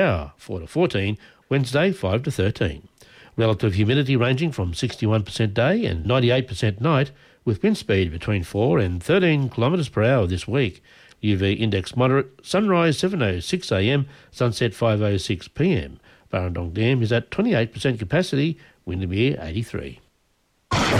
hour, 4 to 14, Wednesday 5 to 13. Relative humidity ranging from 61% day and 98% night, with wind speed between 4 and 13 kilometres per hour this week. UV index moderate, sunrise 7:06am, sunset 5:06pm. Barrendong Dam is at 28% capacity, wind and 83.